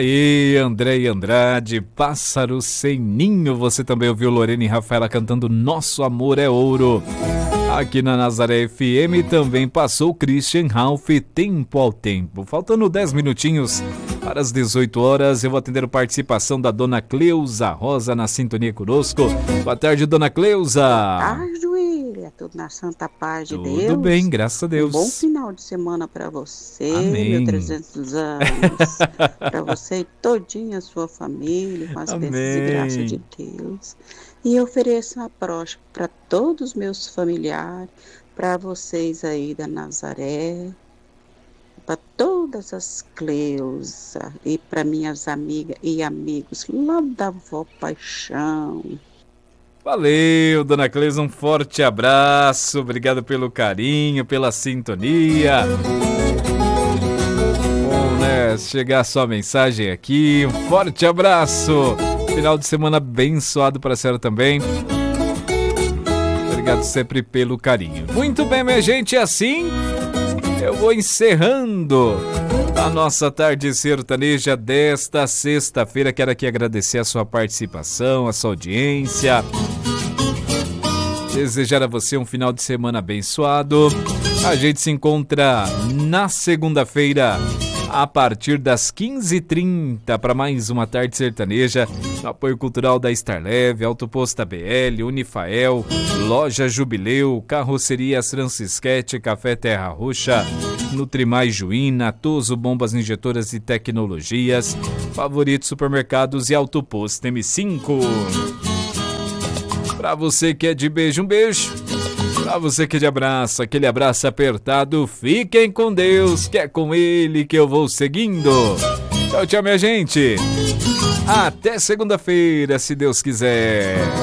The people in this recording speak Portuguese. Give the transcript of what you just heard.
E André Andrade, Pássaro Sem Ninho. Você também ouviu Lorena e Rafaela cantando Nosso Amor é Ouro. Aqui na Nazaré FM também passou Christian Ralph, Tempo ao Tempo. Faltando 10 minutinhos para as 18 horas, eu vou atender a participação da Dona Cleusa Rosa na sintonia conosco. Boa tarde, Dona Cleusa. Boa tarde, William. Tudo na santa paz de Deus. Tudo bem, graças a Deus. Um bom final de semana para você, Amém. meu 300 anos. Para você e todinha a sua família, com as bênçãos e graças de Deus. E eu ofereço uma brocha para todos os meus familiares, para vocês aí da Nazaré, para todas as Cleusa e para minhas amigas e amigos lá da Vó Paixão. Valeu, Dona Cleusa, um forte abraço, obrigado pelo carinho, pela sintonia. Bom, né, chegar a sua mensagem aqui, um forte abraço, final de semana abençoado para a senhora também. Obrigado sempre pelo carinho. Muito bem, minha gente, assim eu vou encerrando a nossa tarde sertaneja desta sexta-feira. Quero aqui agradecer a sua participação, a sua audiência. Desejar a você um final de semana abençoado. A gente se encontra na segunda-feira a partir das 15h30 para mais uma tarde sertaneja. No apoio cultural da Starleve, Autoposto ABL, Unifael, Loja Jubileu, Carrocerias Francisquete, Café Terra Roxa, Nutrimais Juína, Toso Bombas Injetoras e Tecnologias, Favorito Supermercados e Autoposto M5. Pra você que é de beijo, um beijo. Pra você que é de abraço, aquele abraço apertado, fiquem com Deus, que é com Ele que eu vou seguindo. Tchau, tchau, minha gente. Até segunda-feira, se Deus quiser.